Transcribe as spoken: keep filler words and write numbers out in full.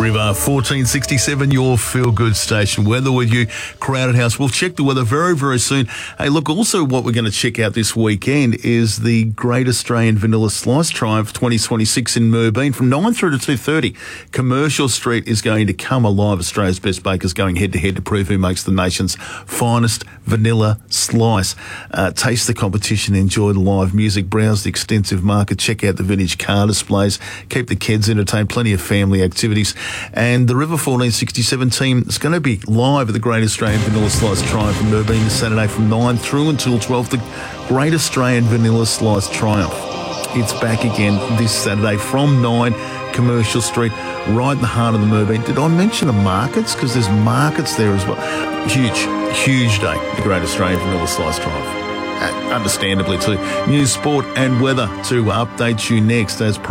River, fourteen sixty-seven, your feel-good station. Weather with you, Crowded House. We'll check the weather very, very soon. Hey, look, also what we're going to check out this weekend is the Great Australian Vanilla Slice Triumph twenty twenty-six in Moorbeen from nine through to two thirty. Commercial Street is going to come alive. Australia's best bakers going head-to-head to prove who makes the nation's finest vanilla slice. Uh, taste the competition, enjoy the live music, browse the extensive market, check out the vintage car displays, keep the kids entertained, plenty of family activities. And the River fourteen sixty-seven team is going to be live at the Great Australian Vanilla Slice Triumph in Moorbeen this Saturday from nine through until twelve. The Great Australian Vanilla Slice Triumph. It's back again this Saturday from nine, Commercial Street, right in the heart of the Moorbeen. Did I mention the markets? Because there's markets there as well. Huge, huge day, the Great Australian Vanilla Slice Triumph. Uh, understandably too. News, sport and weather to update you next as